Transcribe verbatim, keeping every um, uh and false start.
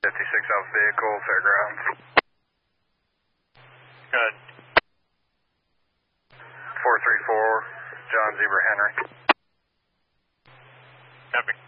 fifty-six Alpha Vehicle, Fairgrounds. Good. four three four, John Zebra Henry. Copy.